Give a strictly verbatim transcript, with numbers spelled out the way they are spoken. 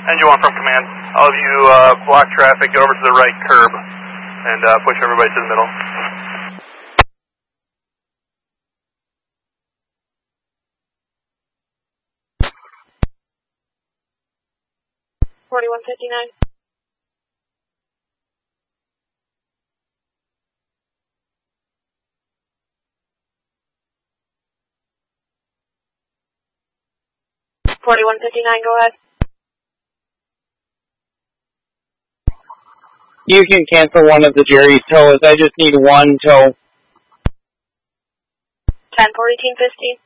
Engine one from command. All of you uh, block traffic, get over to the right curb, and uh, push everybody to the middle. forty-one fifty-nine. forty-one fifty-nine, go ahead. You can cancel one of the Jerry's tows. I just need one tow. ten fourteen fifteen.